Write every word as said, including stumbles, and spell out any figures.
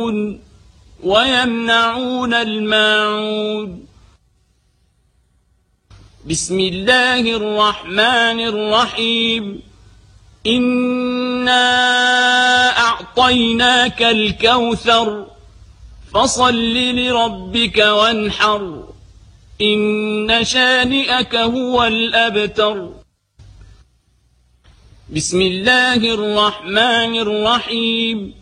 ويمنعون الماعون. بسم الله الرحمن الرحيم. إنا أعطيناك الكوثر فصل لربك وانحر إن شانئك هو الأبتر. بسم الله الرحمن الرحيم.